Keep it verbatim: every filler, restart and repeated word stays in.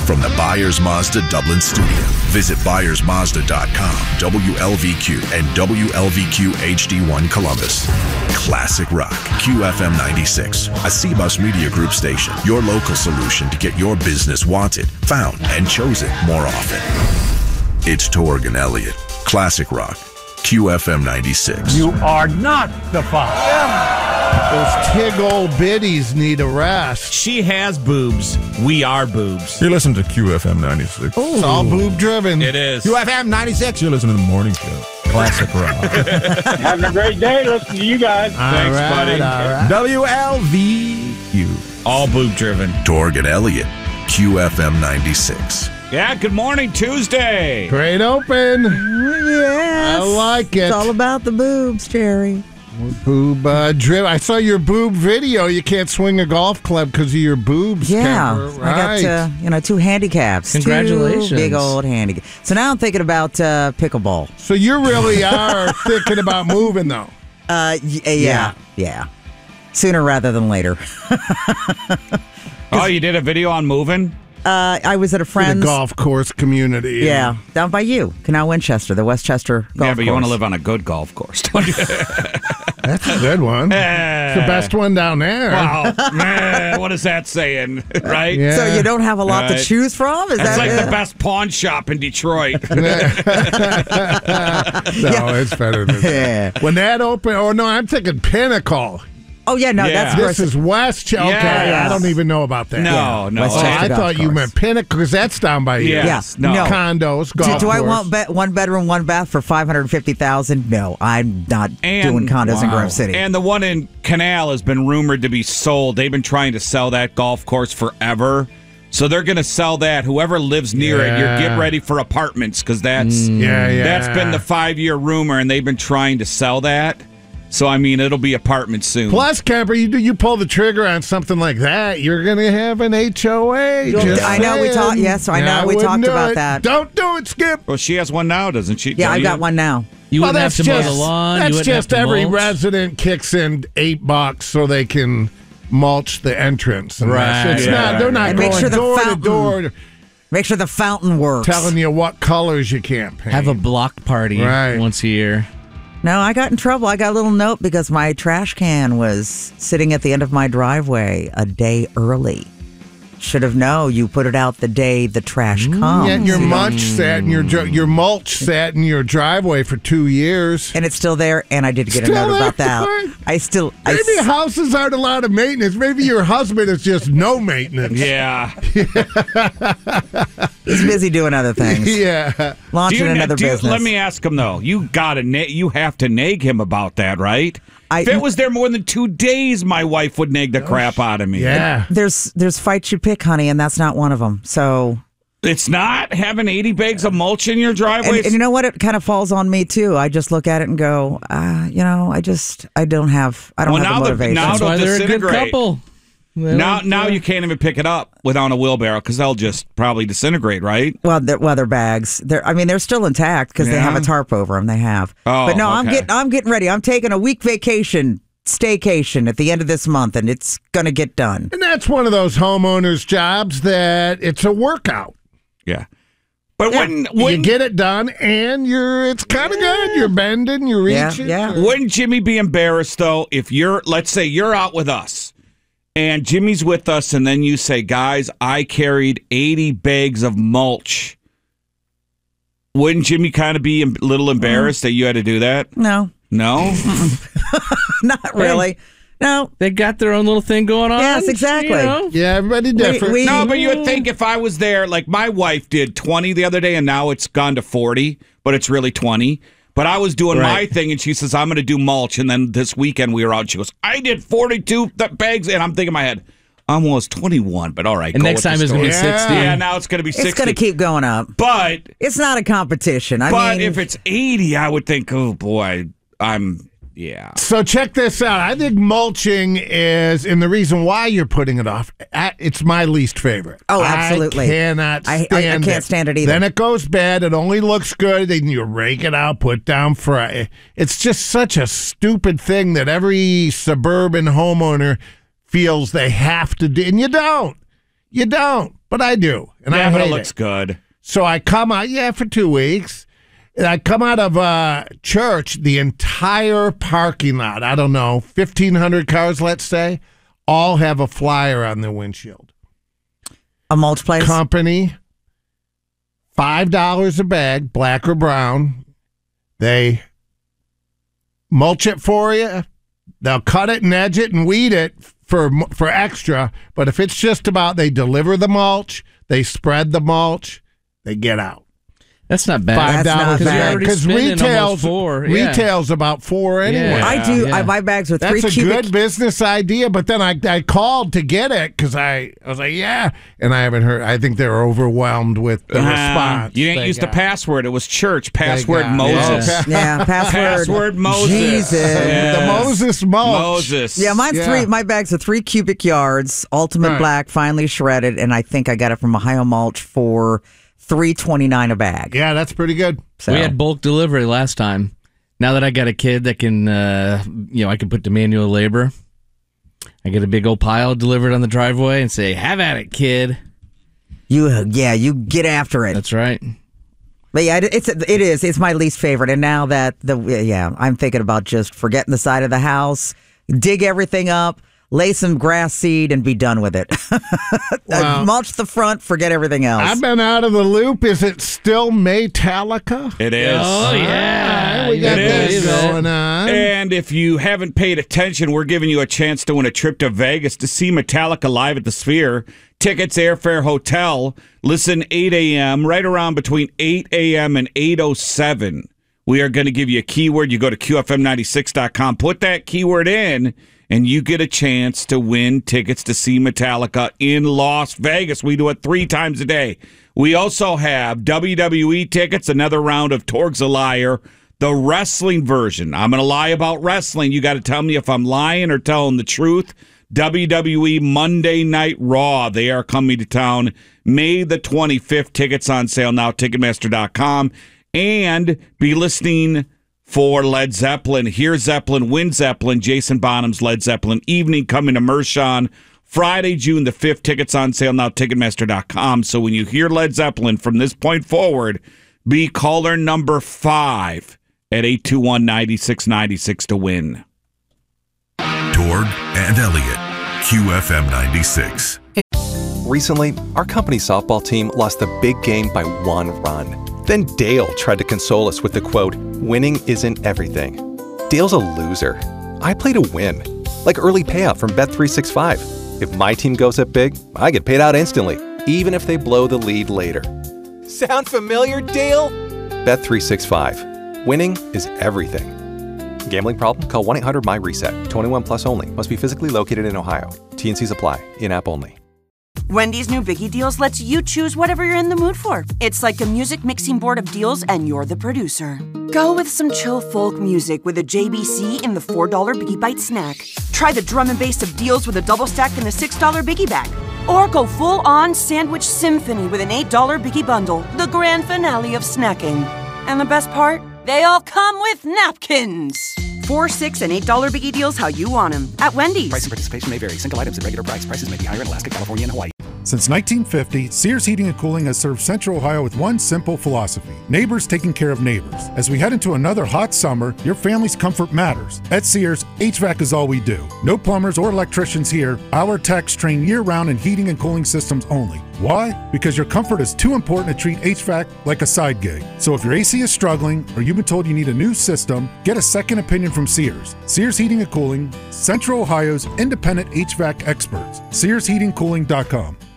From the Byers Mazda Dublin studio, visit Byers Mazda dot com, W L V Q, and W L V Q H D one Columbus. Classic Rock, Q F M ninety-six, a C-Bus Media Group station. Your local solution to get your business wanted, found, and chosen more often. It's Torg and Elliott. Classic Rock, Q F M ninety-six. You are not the father. Those tig old biddies need a rest. She has boobs. We are boobs. You listen to Q F M ninety-six. It's all boob driven. It is. Q F M ninety-six. You listen to the morning show. Classic Rock. Having a great day. Listen to you guys. All Thanks, right, buddy. all right. W L V Q. All boob driven. Torg and Elliott, Q F M ninety-six. Yeah, good morning, Tuesday. Great open. Yes. I like it. It's all about the boobs, Jerry. Boob uh, drip. I saw your boob video. You can't swing a golf club because of your boobs. Yeah. Kemper. I got, Right. uh, you know, two handicaps. Congratulations. Two big old handicaps. So now I'm thinking about uh, pickleball. So you really are thinking about moving, though. Uh, y- yeah, yeah. Sooner rather than later. Oh, you did a video on moving? Uh, I was at a For the friend's. golf course community. Yeah, down by you, Canal Winchester, the Westchester golf yeah, but you want to course. live on a good golf course, don't you? That's a good one. It's the best one down there. Wow. Man, what is that saying, right? Yeah. So you don't have a lot Right. to choose from? Is It's that like it? the best pawn shop in Detroit. No, it's better than that. Yeah. When that opened, oh no, I'm thinking Pinnacle. Oh, yeah, no, Yeah. that's This gross. is West. Okay, Yes. I don't even know about that. No, Yeah, no. Oh, Westchester I golf thought you course. meant Pinnacle because that's down by here. Yes. Yeah. No. No. Condos, Do, golf do I course. want be- one bedroom, one bath for five hundred fifty thousand? No, I'm not And- doing condos in wow. Grove City. And the one in Canal has been rumored to be sold. They've been trying to sell that golf course forever. So they're going to sell that. Whoever lives near it, you're Yeah. get ready for apartments because that's Yeah, yeah. that's been the five year rumor, and they've been trying to sell that. So I mean, it'll be apartments soon. Plus, Kemper, you do you pull the trigger on something like that, you're going to have an H O A. just I know we saying. talked- yes, I know Yeah, we wouldn't talked do about it. that. Don't do it, Skip. well, she has one now, doesn't she? yeah, Don't I you? got one now. You Well, wouldn't have that's to mow just, the lawn. that's you wouldn't just have to every mulch. resident kicks in eight bucks so they can mulch the entrance. And that's- Right. It's Yeah. not. They're not And make going sure the door to fountain door Make sure the fountain works. telling you what colors you can't paint. Have a block party Right. once a year. No, I got in trouble. I got a little note because my trash can was sitting at the end of my driveway a day early. Should have known. You put it out the day the trash comes. Yeah, and your mulch sat in your dri- your mulch sat in your driveway for two years. And it's still there, and I did get Still a note about there? that. I still... I Maybe s- houses aren't a lot of maintenance. Maybe your husband is just no maintenance. Yeah. he's busy doing other things. Yeah. Do Launching you- another do you- business. Let me ask him though. You gotta, na- you have to nag him about that, right? I- if it was there more than two days, my wife would nag the crap out of me. Yeah. There's there's fights you pick, honey, and that's not one of them. So... It's not having eighty bags of mulch in your driveway. And, and you know what? It kind of falls on me too. I just look at it and go, uh, you know, I just, I don't have, I don't Well, have now the the- motivation. now That's It'll why they're a good disintegrate. couple. They now, don't, now uh, you can't even pick it up without a wheelbarrow because they'll just probably disintegrate, right? well, they're, well, they're bags. They're, I mean, they're still intact because they Yeah. have a tarp over them. They have. Oh, but no, I'm okay. getting, I'm getting ready. I'm taking a week vacation, staycation at the end of this month, and it's gonna get done. And that's one of those homeowners' jobs that it's a workout. Yeah. But Yeah. wouldn't, You wouldn't, get it done, and you're it's kind of good. You're bending, you're Yeah, reaching. yeah. you're- wouldn't Jimmy be embarrassed though if you're, let's say you're out with us and Jimmy's with us and then you say, guys, I carried eighty bags of mulch. Wouldn't Jimmy kind of be a little embarrassed that you had to do that? No, No? not really. No. They got their own little thing going on. Yes, exactly. You know? Yeah, everybody different. we- No, but you would think if I was there, like my wife did twenty the other day, and now it's gone to forty, but it's really twenty. But I was doing my Right. thing, and she says, I'm going to do mulch. And then this weekend we were out. She goes, I did forty-two th- bags. And I'm thinking in my head, almost twenty-one, but all right. And go next with the time it's going to be story. Yeah. sixty. Yeah, now it's going to be sixty. It's going to keep going up. But, It's not a competition. I but mean, if it's eighty, I would think, oh, boy, I'm, yeah. So check this out. I think mulching is, and the reason why you're putting it off, a- it's my least favorite. Oh, absolutely. I cannot I- stand I- I can't stand it either. Then it goes bad. It only looks good. Then you rake it out, put down fry. It's just such a stupid thing that every suburban homeowner feels they have to do, and you don't. You don't. but I do, and yeah, I but hate it looks it. good. So I come out, yeah, for two weeks. And I come out of uh, church, the entire parking lot, I don't know, fifteen hundred cars, let's say, all have a flyer on their windshield. A mulch place? Company, five dollars a bag, black or brown. They mulch it for you. They'll cut it and edge it and weed it for for extra. But if it's just about they deliver the mulch, they spread the mulch, they get out. That's not bad. Five That's dollars not a bad. bag because retails four. Yeah. retails about four anyway. Yeah. I do. yeah. I buy bags with three That's a cubic. good business idea, but then I, I called to get it because I, I was like, yeah, and I haven't heard. I think they're overwhelmed with the Uh, response. you didn't they use the got. password. It was church. Password got. Moses. Yeah. Yeah, password. Password Moses. Jesus. Yes. The Moses mulch. Moses. Yeah, mine's Yeah. three. My bags are three cubic yards, ultimate Right. black, finely shredded, and I think I got it from Ohio Mulch for three twenty nine a bag. Yeah, that's pretty good. So We had bulk delivery last time. Now that I got a kid that can, uh, you know, I can put to manual labor. I get a big old pile delivered on the driveway and say, "Have at it, kid." you, yeah, you get after it. That's right. But yeah, it- it's it is. It's my least favorite. And now that the yeah, I'm thinking about just forgetting the side of the house, dig everything up, lay some grass seed, and be done with it. Wow. Mulch the front, forget everything else. I've been out of the loop. Is it still Metallica? It is. Oh yeah, we got It that is. going on. And if you haven't paid attention, we're giving you a chance to win a trip to Vegas to see Metallica live at the Sphere. Tickets, airfare, hotel. Listen, eight a.m., right around between eight a.m. and eight oh seven. We are going to give you a keyword. You go to Q F M ninety-six dot com, put that keyword in, and you get a chance to win tickets to see Metallica in Las Vegas. We do it three times a day. We also have W W E tickets, another round of Torg's a Liar, the wrestling version. I'm going to lie about wrestling. You got to tell me if I'm lying or telling the truth. W W E Monday Night Raw. They are coming to town May the twenty-fifth. Tickets on sale now, Ticketmaster dot com. And be listening for Led Zeppelin. Hear Zeppelin, win Zeppelin, Jason Bonham's Led Zeppelin Evening coming to Mershon Friday, June the fifth. Tickets on sale now, Ticketmaster dot com. So when you hear Led Zeppelin from this point forward, be caller number five at eight two one, nine six nine six to win. Torg and Elliott, Q F M ninety-six. Recently, our company softball team lost the big game by one run. Then Dale tried to console us with the quote, "Winning isn't everything." Dale's a loser. I play to win, like early payout from Bet three sixty-five. If my team goes up big, I get paid out instantly, even if they blow the lead later. Sound familiar, Dale? Bet three sixty-five. Winning is everything. Gambling problem? Call one eight hundred M Y reset. twenty-one plus only. Must be physically located in Ohio. T and Cs apply. In-app only. Wendy's new Biggie Deals lets you choose whatever you're in the mood for. It's like a music mixing board of deals, and you're the producer. Go with some chill folk music with a J B C in the four dollar Biggie Bite snack. Try the drum and bass of deals with a double stack in the six dollar Biggie Bag. Or go full-on sandwich symphony with an eight dollar Biggie Bundle, the grand finale of snacking. And the best part? They all come with napkins. Four, six, and eight dollar Biggie Deals how you want them at Wendy's. Price and participation may vary. Single items at regular price. Prices may be higher in Alaska, California, and Hawaii. Since nineteen fifty, Sears Heating and Cooling has served Central Ohio with one simple philosophy: neighbors taking care of neighbors. As we head into another hot summer, your family's comfort matters. At Sears, H V A C is all we do. No plumbers or electricians here. Our techs train year-round in heating and cooling systems only. Why? Because your comfort is too important to treat H V A C like a side gig. So if your A C is struggling or you've been told you need a new system, get a second opinion from Sears. Sears Heating and Cooling, Central Ohio's independent H V A C experts. Sears Heating Cooling dot com.